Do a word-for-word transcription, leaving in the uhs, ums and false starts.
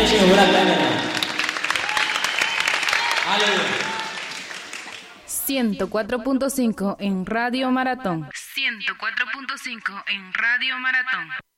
Indonesia berat banget. Aleluya. ciento cuatro punto cinco en Radio Maratón. ciento cuatro punto cinco en Radio Maratón.